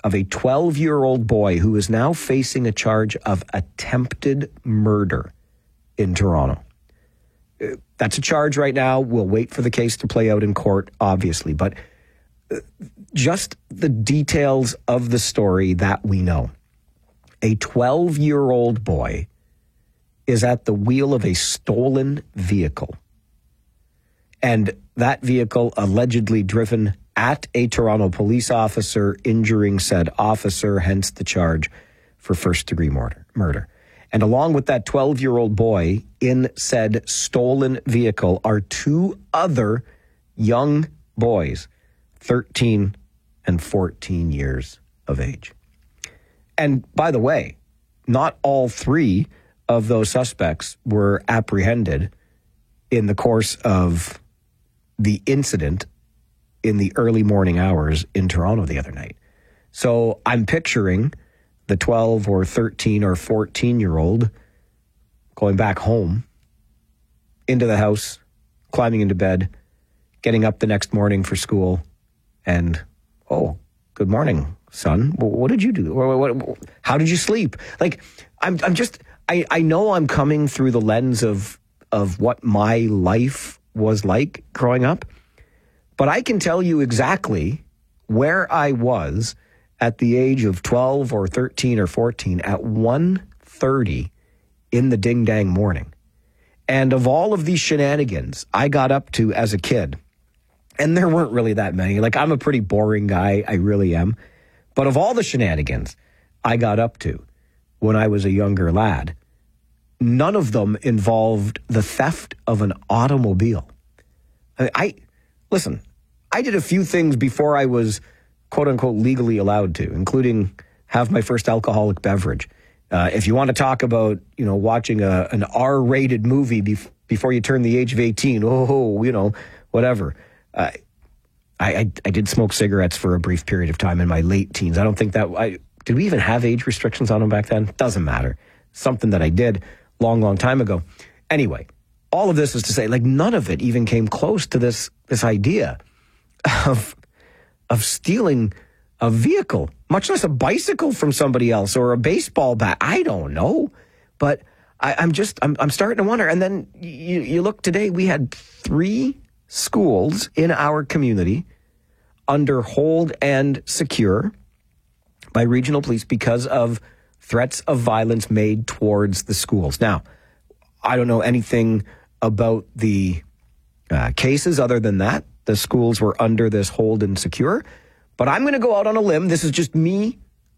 of a 12-year-old boy who is now facing a charge of attempted murder in Toronto. That's a charge right now. We'll wait for the case to play out in court, obviously. But just the details of the story that we know. A 12-year-old boy is at the wheel of a stolen vehicle. And that vehicle allegedly driven at a Toronto police officer, injuring said officer, hence the charge for first-degree murder. And along with that 12-year-old boy in said stolen vehicle are two other young boys, 13 and 14 years of age. And by the way, not all three of those suspects were apprehended in the course of the incident in the early morning hours in Toronto the other night. So I'm picturing the 12 or 13 or 14-year-old going back home, into the house, climbing into bed, getting up the next morning for school, and, oh, good morning, son. What did you do? How did you sleep? Like, I know I'm coming through the lens of what my life was like growing up, but I can tell you exactly where I was at the age of 12 or 13 or 14 at 1:30 in the ding-dang morning. And of all of these shenanigans I got up to as a kid, and there weren't really that many. Like, I'm a pretty boring guy, I really am. But of all the shenanigans I got up to when I was a younger lad, none of them involved the theft of an automobile. Listen, I did a few things before I was quote-unquote legally allowed to, including have my first alcoholic beverage. If you want to talk about, watching an R-rated movie before you turn the age of 18, whatever. I did smoke cigarettes for a brief period of time in my late teens. I don't think did we even have age restrictions on them back then? Doesn't matter. Something that I did long time ago. Anyway, all of this is to say, like, none of it even came close to this idea of stealing a vehicle, much less a bicycle from somebody else or a baseball bat. I don't know. But I'm starting to wonder. And then you look today, we had 3 schools in our community under hold and secure by regional police because of threats of violence made towards the schools. Now, I don't know anything about the cases other than that. The schools were under this hold and secure. But I'm going to go out on a limb. This is just me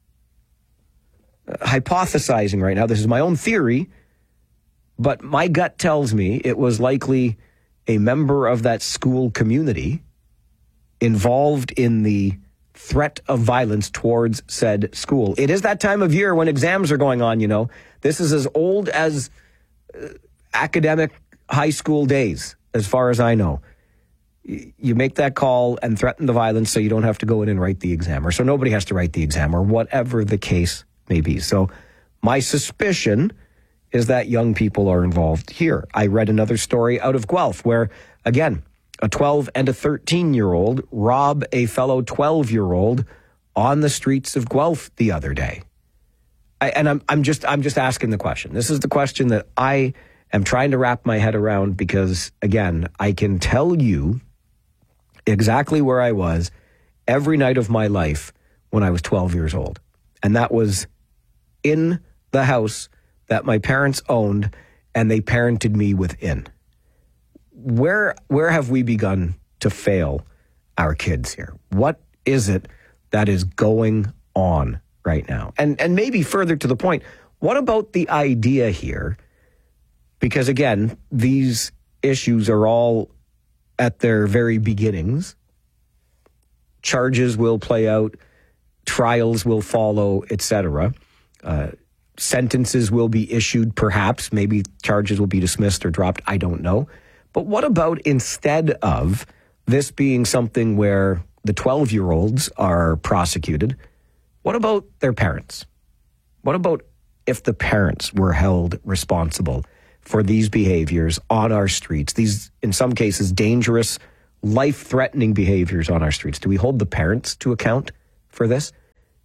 hypothesizing right now. This is my own theory. But my gut tells me it was likely a member of that school community involved in the threat of violence towards said school. It is that time of year when exams are going on, This is as old as academic high school days, as far as I know. You make that call and threaten the violence so you don't have to go in and write the exam, or so nobody has to write the exam, or whatever the case may be. So my suspicion is that young people are involved here. I read another story out of Guelph where, again, a 12 and a 13-year-old rob a fellow 12-year-old on the streets of Guelph the other day. I'm just asking the question. This is the question that I am trying to wrap my head around because, again, I can tell you exactly where I was every night of my life when I was 12 years old. And that was in the house that my parents owned and they parented me within. Where have we begun to fail our kids here? What is it that is going on right now? And maybe further to the point, what about the idea here? Because again, these issues are all at their very beginnings. Charges will play out, trials will follow, etc. Sentences will be issued, perhaps. Maybe charges will be dismissed or dropped. I don't know. But what about instead of this being something where the 12-year-olds are prosecuted, what about their parents? What about if the parents were held responsible for these behaviors on our streets, these, in some cases, dangerous, life-threatening behaviors on our streets? Do we hold the parents to account for this?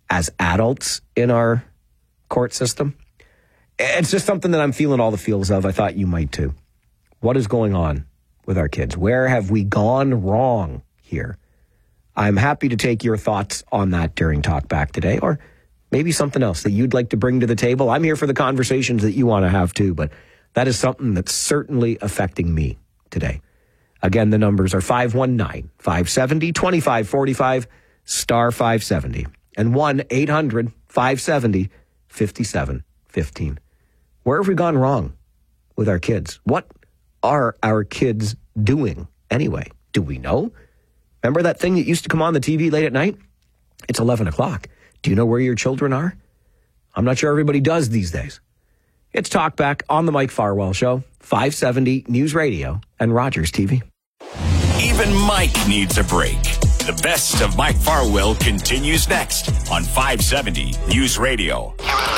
as adults in our court system. It's just something that I'm feeling all the feels of. I thought you might too. What is going on with our kids? Where have we gone wrong here? I'm happy to take your thoughts on that during Talkback today, or maybe something else that you'd like to bring to the table. I'm here for the conversations that you want to have too, but that is something that's certainly affecting me today. Again, the numbers are 519-570-2545, star 570, and 1-800-570-5715. Where have we gone wrong with our kids? What are our kids doing anyway? Do we know? Remember that thing that used to come on the TV late at night? It's 11 o'clock. Do you know where your children are? I'm not sure everybody does these days. It's Talkback on the Mike Farwell Show, 570 News Radio and Rogers TV. Even Mike needs a break. The best of Mike Farwell continues next on 570 News Radio.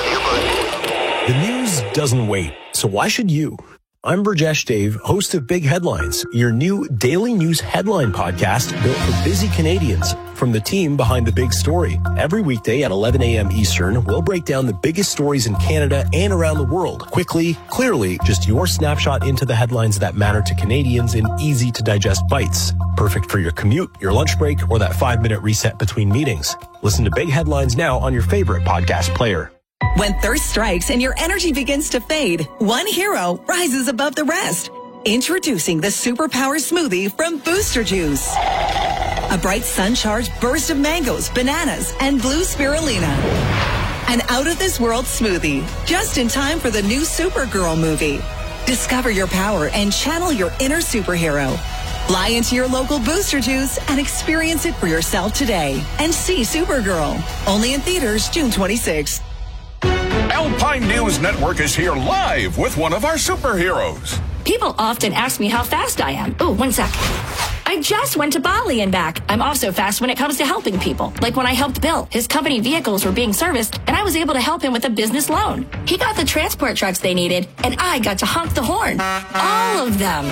The news doesn't wait, so why should you? I'm Burjesh Dave, host of Big Headlines, your new daily news headline podcast built for busy Canadians from the team behind the big story. Every weekday at 11 a.m. Eastern, we'll break down the biggest stories in Canada and around the world. Quickly, clearly, just your snapshot into the headlines that matter to Canadians in easy-to-digest bites. Perfect for your commute, your lunch break, or that 5-minute reset between meetings. Listen to Big Headlines now on your favorite podcast player. When thirst strikes and your energy begins to fade, one hero rises above the rest. Introducing the Superpower Smoothie from Booster Juice. A bright sun-charged burst of mangoes, bananas, and blue spirulina. An out-of-this-world smoothie, just in time for the new Supergirl movie. Discover your power and channel your inner superhero. Fly into your local Booster Juice and experience it for yourself today. And see Supergirl. Only in theaters June 26th. Alpine News Network is here live with one of our superheroes. People often ask me how fast I am. Oh, 1 sec. I just went to Bali and back. I'm also fast when it comes to helping people. Like when I helped Bill. His company vehicles were being serviced, and I was able to help him with a business loan. He got the transport trucks they needed, and I got to honk the horn. All of them.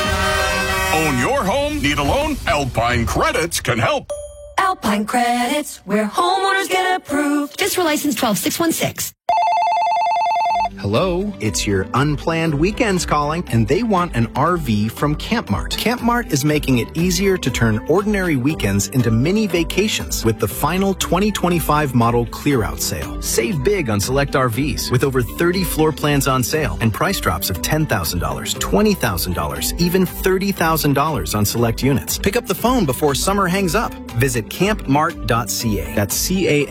Own your home? Need a loan? Alpine Credits can help. Alpine Credits, where homeowners get approved. Fiscal license 12616. Hello, it's your unplanned weekends calling, and they want an RV from Campmart. Campmart is making it easier to turn ordinary weekends into mini vacations with the final 2025 model clear-out sale. Save big on select RVs with over 30 floor plans on sale and price drops of $10,000, $20,000, even $30,000 on select units. Pick up the phone before summer hangs up. Visit campmart.ca. That's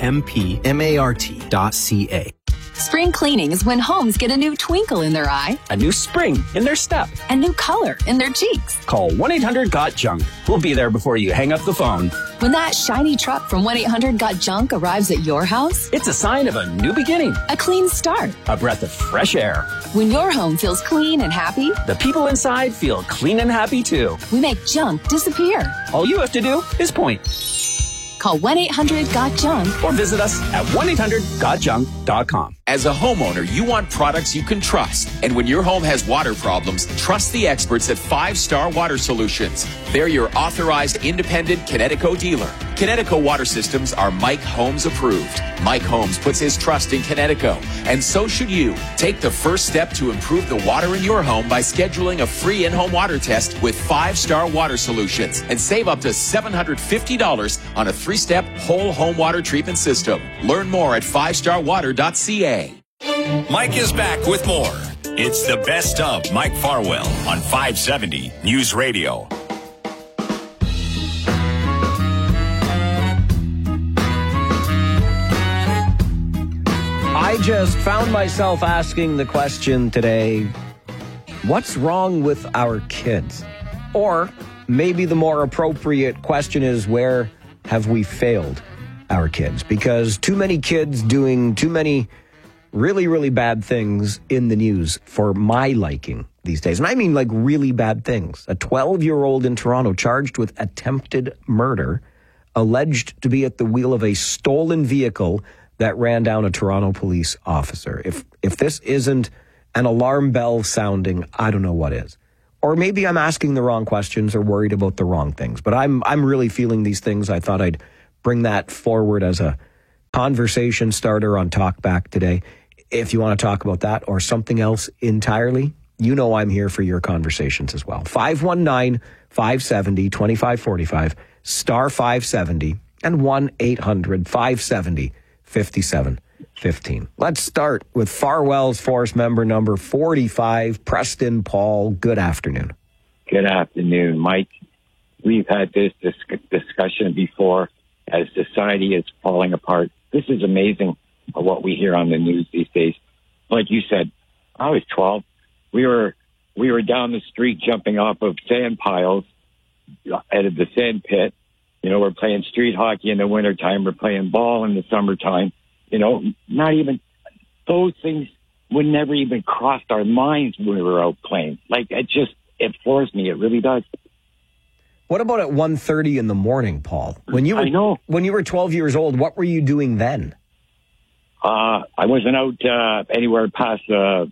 CAMPMART.ca. Spring cleaning is when homes get a new twinkle in their eye, a new spring in their step, a new color in their cheeks. Call 1-800-GOT-JUNK. We'll be there before you hang up the phone. When that shiny truck from 1-800-GOT-JUNK arrives at your house, it's a sign of a new beginning, a clean start, a breath of fresh air. When your home feels clean and happy, the people inside feel clean and happy too. We make junk disappear. All you have to do is point. Call 1-800-GOT-JUNK or visit us at 1-800-GOT-JUNK.com. As a homeowner, you want products you can trust. And when your home has water problems, trust the experts at 5 Star Water Solutions. They're your authorized independent Connecticut dealer. Connecticut Water Systems are Mike Holmes approved. Mike Holmes puts his trust in Connecticut, and so should you. Take the first step to improve the water in your home by scheduling a free in-home water test with 5 Star Water Solutions and save up to $750 on a 3-step whole home water treatment system. Learn more at 5starwater.ca. Mike is back with more. It's the best of Mike Farwell on 570 News Radio. I just found myself asking the question today, what's wrong with our kids? Or maybe the more appropriate question is, where have we failed our kids? Because too many kids doing too many really, really bad things in the news for my liking these days. And I mean like really bad things. A 12-year-old in Toronto charged with attempted murder, alleged to be at the wheel of a stolen vehicle that ran down a Toronto police officer. If this isn't an alarm bell sounding, I don't know what is. Or maybe I'm asking the wrong questions or worried about the wrong things. But I'm really feeling these things. I thought I'd bring that forward as a conversation starter on Talkback today. If you want to talk about that or something else entirely, you know I'm here for your conversations as well. 519-570-2545, star 570, and 1-800-570-5715. Let's start with Farwell's Force member number 45, Preston Paul. Good afternoon. Good afternoon, Mike. We've had this discussion before as society is falling apart. This is amazing what we hear on the news these days. Like you said, I was 12. We were down the street jumping off of sand piles out of the sand pit. You know, we're playing street hockey in the wintertime. We're playing ball in the summertime. You know, not even those things would never even cross our minds when we were out playing. Like, it floors me. It really does. What about at 1:30 in the morning, Paul? When you were 12 years old, what were you doing then? I wasn't out anywhere past,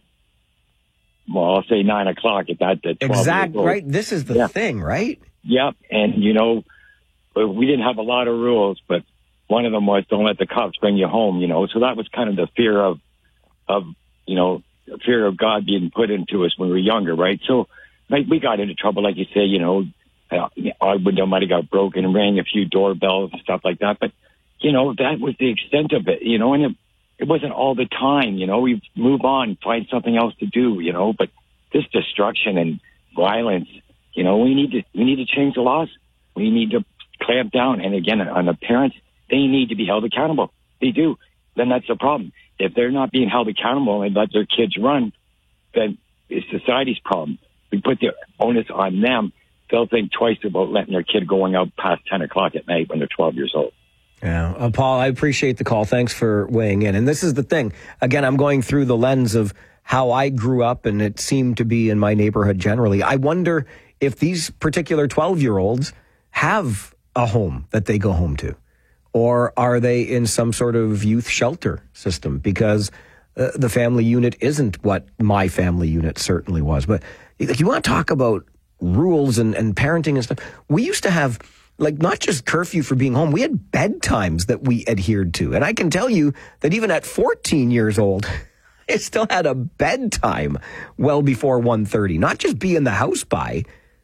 I'll say 9 o'clock at that. Exactly, right? This is the thing, right? Yep. And, you know, we didn't have a lot of rules, but one of them was don't let the cops bring you home, you know. So that was kind of the fear of you know, fear of God being put into us when we were younger, right? So like, we got into trouble, like you say, you know, our window might have got broken and rang a few doorbells and stuff like that. But, you know, that was the extent of it, you know, and it wasn't all the time, you know. We move on, find something else to do, you know. But this destruction and violence, you know, we need to change the laws. We need to clamp down. And again, on the parents, they need to be held accountable. They do. Then that's the problem. If they're not being held accountable and let their kids run, then it's society's problem. We put the onus on them. They'll think twice about letting their kid going out past 10 o'clock at night when they're 12 years old. Yeah. Paul, I appreciate the call. Thanks for weighing in. And this is the thing. Again, I'm going through the lens of how I grew up, and it seemed to be in my neighborhood generally. I wonder if these particular 12-year-olds have a home that they go home to, or are they in some sort of youth shelter system? Because the family unit isn't what my family unit certainly was. But you want to talk about rules and parenting and stuff. We used to have, like, not just curfew for being home. We had bedtimes that we adhered to. And I can tell you that even at 14 years old, I still had a bedtime well before 1:30. Not just be in the house by,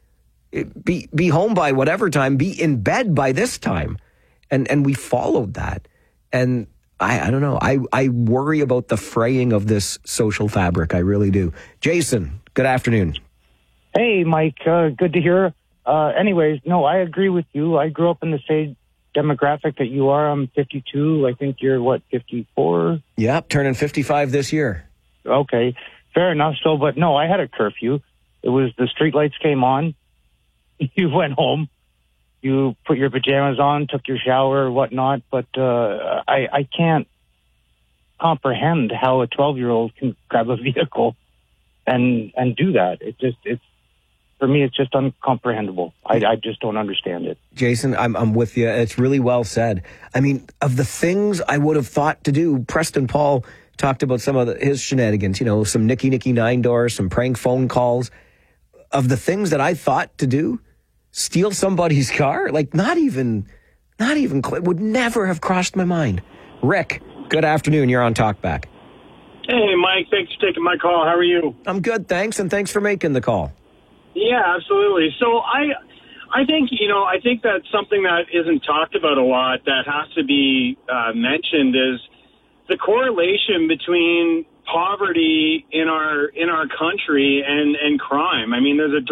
be home by whatever time, be in bed by this time. And we followed that. And I don't know. I worry about the fraying of this social fabric. I really do. Jason, good afternoon. Hey, Mike. Good to hear. Anyways, no, I agree with you. I grew up in the same demographic that you are. I'm 52. I think you're, 54? Yep, turning 55 this year. Okay, fair enough. So, but no, I had a curfew. It was the street lights came on. You went home. You put your pajamas on, took your shower, whatnot. But I can't comprehend how a 12-year-old can grab a vehicle and do that. For me, it's just incomprehensible. I just don't understand it. Jason, I'm with you. It's really well said. I mean, of the things I would have thought to do, Preston Paul talked about some of his shenanigans, you know, some Nicky Nine Doors, some prank phone calls. Of the things that I thought to do, steal somebody's car, like not even would never have crossed my mind. Rick, good afternoon. You're on Talkback. Hey, Mike. Thanks for taking my call. How are you? I'm good, thanks, and thanks for making the call. Yeah, absolutely. So I think, you know, I think that something that isn't talked about a lot that has to be mentioned is the correlation between poverty in our country and crime. I mean, there's a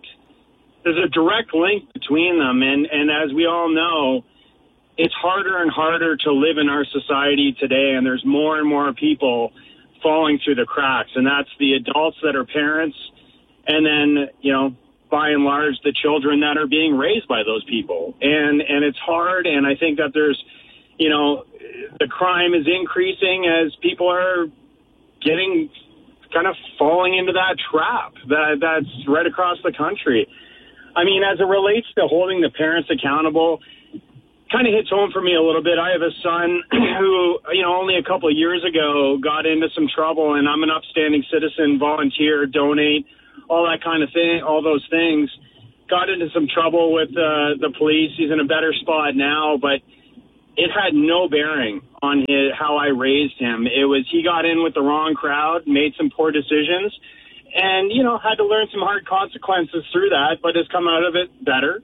direct link between them, and as we all know, it's harder and harder to live in our society today, and there's more and more people falling through the cracks, and that's the adults that are parents, and then, you know, by and large, the children that are being raised by those people. And it's hard, and I think that there's, you know, the crime is increasing as people are getting kind of falling into that trap that's right across the country. I mean, as it relates to holding the parents accountable, kind of hits home for me a little bit. I have a son who, you know, only a couple of years ago got into some trouble, and I'm an upstanding citizen, volunteer, donate, all that kind of thing, all those things. Got into some trouble with the police. He's in a better spot now, but it had no bearing on how I raised him. It was he got in with the wrong crowd, made some poor decisions, and, you know, had to learn some hard consequences through that, but has come out of it better.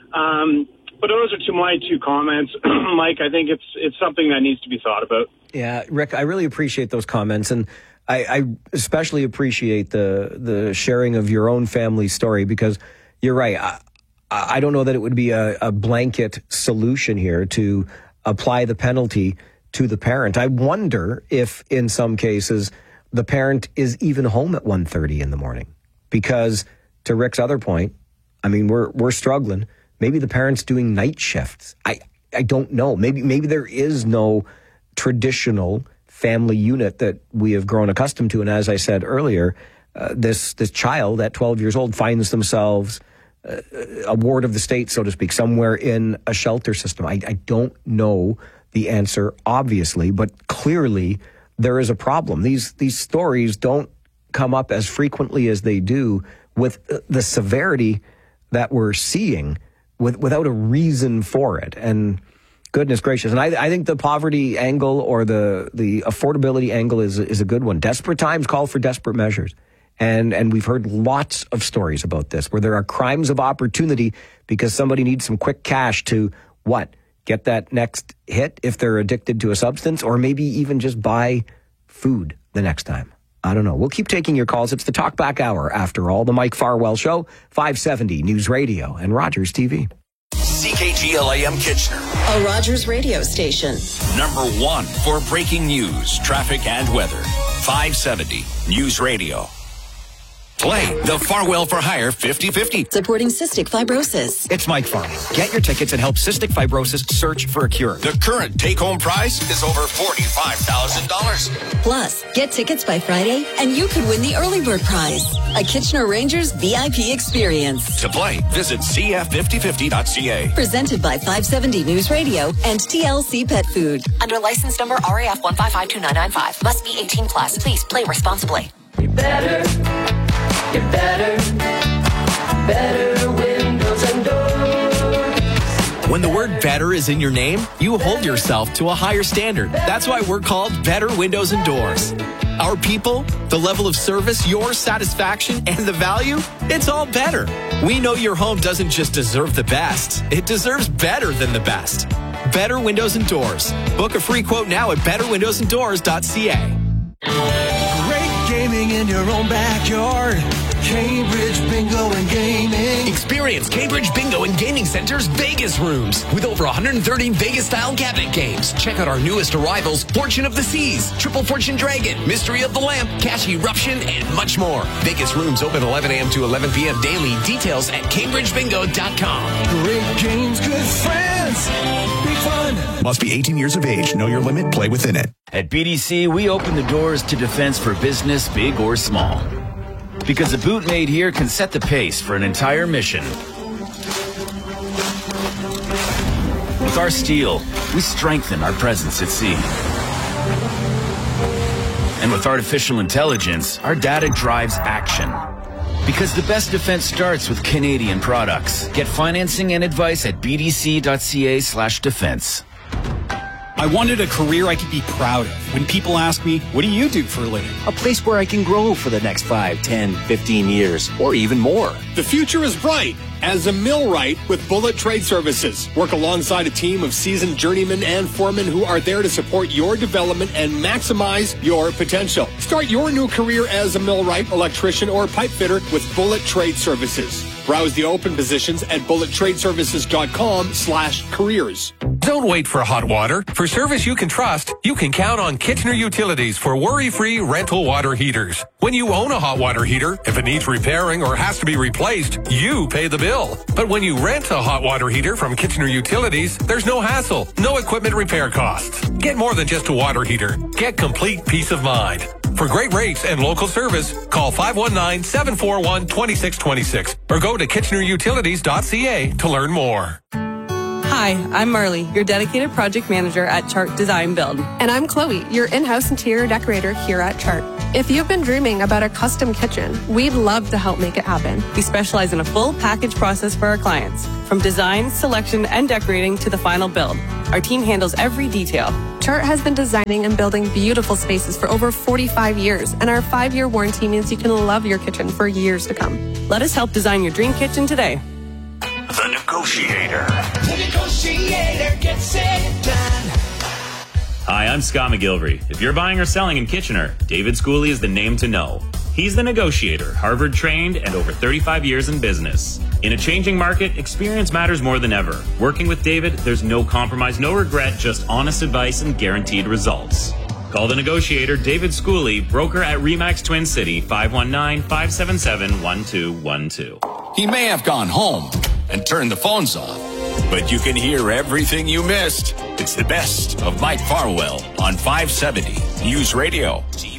But those are my two comments. Mike, I think it's something that needs to be thought about. Yeah, Rick, I really appreciate those comments, and I especially appreciate the sharing of your own family story, because you're right. I don't know that it would be a blanket solution here to apply the penalty to the parent. I wonder if in some cases the parent is even home at 1:30 in the morning, because to Rick's other point, I mean, we're struggling. Maybe the parent's doing night shifts. I don't know. Maybe there is no traditional family unit that we have grown accustomed to. And as I said earlier, this child at 12 years old finds themselves a ward of the state, so to speak, somewhere in a shelter system. I don't know the answer, obviously, but clearly there is a problem. These stories don't come up as frequently as they do with the severity that we're seeing without a reason for it. And goodness gracious. And I think the poverty angle or the affordability angle is a good one. Desperate times call for desperate measures. And we've heard lots of stories about this, where there are crimes of opportunity because somebody needs some quick cash to get that next hit if they're addicted to a substance, or maybe even just buy food the next time. I don't know. We'll keep taking your calls. It's the Talkback Hour, after all. The Mike Farwell Show, 570 News Radio and Rogers TV. CKGLAM Kitchener, a Rogers radio station. number 1 for breaking news, traffic, and weather. 570 News Radio. Play the Farwell for Hire 50-50. Supporting cystic fibrosis. It's Mike Farwell. Get your tickets and help cystic fibrosis search for a cure. The current take-home prize is over $45,000. Plus, get tickets by Friday and you could win the early bird prize, a Kitchener Rangers VIP experience. To play, visit cf5050.ca. Presented by 570 News Radio and TLC Pet Food. Under license number RAF 1552995. Must be 18 plus. Please play responsibly. Get better windows and doors. When the word better is in your name, you hold yourself to a higher standard. That's why we're called Better Windows and Doors. Our people, the level of service, your satisfaction, and the value, it's all better. We know your home doesn't just deserve the best, it deserves better than the best. Better Windows and Doors. Book a free quote now at betterwindowsanddoors.ca. Great gaming in your own backyard. Cambridge Bingo and Gaming. Experience Cambridge Bingo and Gaming Center's Vegas rooms with over 130 Vegas-style cabinet games. Check out our newest arrivals, Fortune of the Seas, Triple Fortune Dragon, Mystery of the Lamp, Cash Eruption, and much more. Vegas rooms open 11 a.m. to 11 p.m. daily. Details at CambridgeBingo.com. Great games, good friends. Big fun. Must be 18 years of age. Know your limit. Play within it. At BDC, we open the doors to defense for business, big or small. Because a boot made here can set the pace for an entire mission. With our steel, we strengthen our presence at sea. And with artificial intelligence, our data drives action. Because the best defense starts with Canadian products. Get financing and advice at bdc.ca/defense. I wanted a career I could be proud of. When people ask me, what do you do for a living? A place where I can grow for the next 5, 10, 15 years, or even more. The future is bright as a millwright with Bullet Trade Services. Work alongside a team of seasoned journeymen and foremen who are there to support your development and maximize your potential. Start your new career as a millwright, electrician, or pipe fitter with Bullet Trade Services. Browse the open positions at bullettradeservices.com/careers. Don't wait for hot water. For service you can trust, you can count on Kitchener Utilities for worry-free rental water heaters. When you own a hot water heater, if it needs repairing or has to be replaced, you pay the bill. But when you rent a hot water heater from Kitchener Utilities, there's no hassle, no equipment repair costs. Get more than just a water heater. Get complete peace of mind. For great rates and local service, call 519-741-2626 or go to kitchenerutilities.ca to learn more. Hi, I'm Marley, your dedicated project manager at Chart Design Build. And I'm Chloe, your in-house interior decorator here at Chart. If you've been dreaming about a custom kitchen, we'd love to help make it happen. We specialize in a full package process for our clients, from design, selection, and decorating to the final build. Our team handles every detail. Chart has been designing and building beautiful spaces for over 45 years, and our 5-year warranty means you can love your kitchen for years to come. Let us help design your dream kitchen today. The Negotiator. The Negotiator gets it done. Hi, I'm Scott McGilvery. If you're buying or selling in Kitchener, David Schooley is the name to know. He's the Negotiator, Harvard trained and over 35 years in business. In a changing market, experience matters more than ever. Working with David, there's no compromise, no regret, just honest advice and guaranteed results. Call the Negotiator, David Schooley, broker at RE/MAX Twin City, 519-577-1212. He may have gone home and turned the phones off, but you can hear everything you missed. It's the best of Mike Farwell on 570 News Radio.